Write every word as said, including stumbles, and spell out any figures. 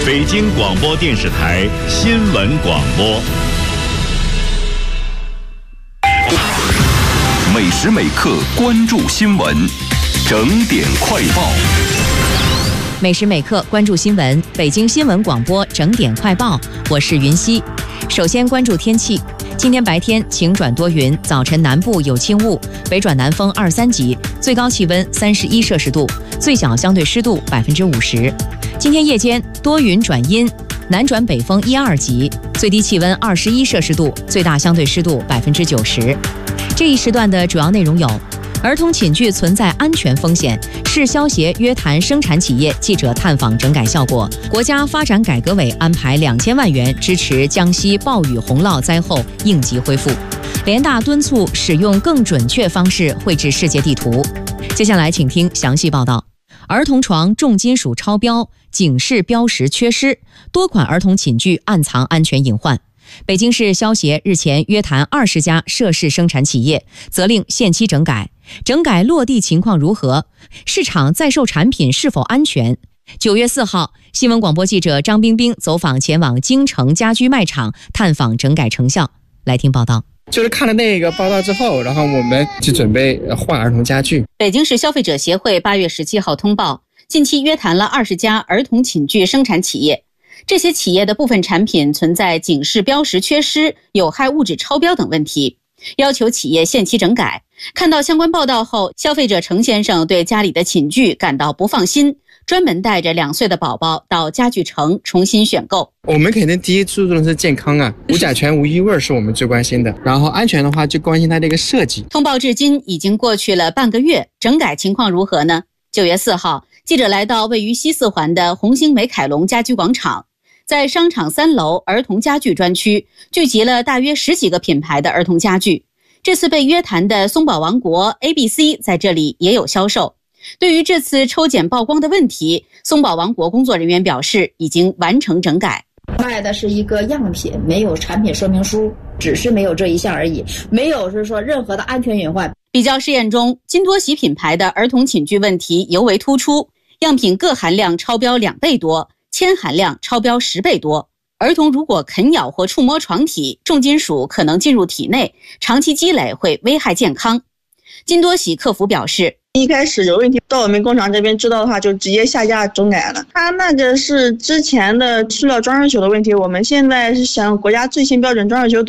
北京广播电视台新闻广播。 每时每刻关注新闻，整点快报。 每时每刻关注新闻，北京新闻广播整点快报，我是云熙。首先关注天气，今天白天晴转多云，早晨南部有轻雾，北转南风二三级，最高气温三十一摄氏度，最小相对湿度百分之五十。今天夜间多云转阴，南转北风一二级，最低气温二十一摄氏度，最大相对湿度百分之九十。这一时段的主要内容有：儿童寝具存在安全风险，市消协约谈生产企业记者探访整改效果；国家发展改革委安排两千万元支持江西暴雨洪涝灾后应急恢复；联大敦促使用更准确方式绘制世界地图。接下来请听详细报道。儿童床重金属超标，警示标识缺失，多款儿童寝具暗藏安全隐患。北京市消协日前约谈二十家涉事生产企业，责令限期整改。整改落地情况如何？市场在售产品是否安全？九月四号，新闻广播记者张冰冰走访前往京城家居卖场，探访整改成效。来听报道。 就是看了那个报道之后，然后我们就准备换儿童家具。 北京市消费者协会八月十七号通报，近期约谈了二十家儿童寝具生产企业。这些企业的部分产品存在警示标识缺失、有害物质超标等问题，要求企业限期整改。看到相关报道后，消费者程先生对家里的寝具感到不放心，专门带着两岁的宝宝到家具城重新选购。 我们肯定第一注重的是健康啊，无甲醛无异味是我们最关心的，然后安全的话就关心它的一个设计。 通报至今已经过去了半个月，整改情况如何呢？九月四号，记者来到位于西四环的红星美凯龙家居广场，在商场三楼儿童家具专区聚集了大约十几个品牌的儿童家具。这次被约谈的松宝王国 A B C 在这里也有销售。对于这次抽检曝光的问题，松宝王国工作人员表示已经完成整改。 卖的是一个样品，没有产品说明书，只是没有这一项而已，没有是说任何的安全隐患。 比较试验中，金多喜品牌的儿童寝具问题尤为突出，样品铬含量超标两倍多，铅含量超标十倍多。儿童如果啃咬或触摸床体，重金属可能进入体内，长期积累会危害健康。金多喜客服表示， 一开始有问题到我们工厂这边知道的话，就直接下架整改了。它那个是之前的塑料装饰球的问题，我们现在是想国家最新标准装饰球